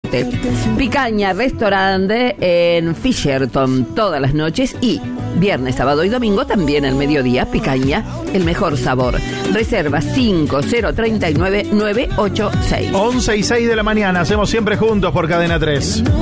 Norte. Picaña Restaurante en Fisherton todas las noches y viernes, sábado y domingo también al mediodía. Picaña, el mejor sabor. Reserva 5039-986. 11 y 6 de la mañana, hacemos siempre juntos por Cadena 3.